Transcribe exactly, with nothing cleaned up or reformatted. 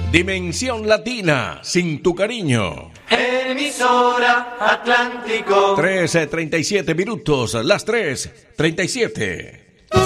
Dimensión Latina, sin tu cariño. Emisora Atlántico. trece treinta y siete minutos, las tres treinta y siete.